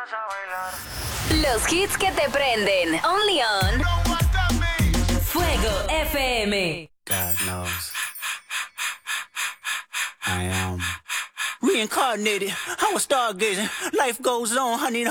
Los hits que te prenden. Only on Fuego FM. God knows. I am reincarnated. I was stargazing. Life goes on, honey.